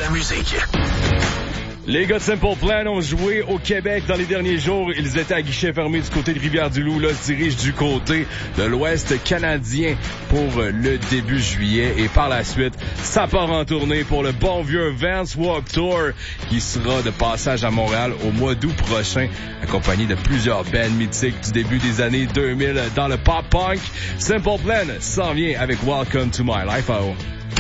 musique. Les gars de Simple Plan ont joué au Québec dans les derniers jours. Ils étaient à guichet fermé du côté de Rivière-du-Loup. Là, se dirigent du côté de l'Ouest canadien pour le début juillet. Et par la suite, ça part en tournée pour le bon vieux Vans Walk Tour qui sera de passage à Montréal au mois d'août prochain, accompagné de plusieurs bands mythiques du début des années 2000 dans le pop-punk. Simple Plan s'en vient avec Welcome to My Life.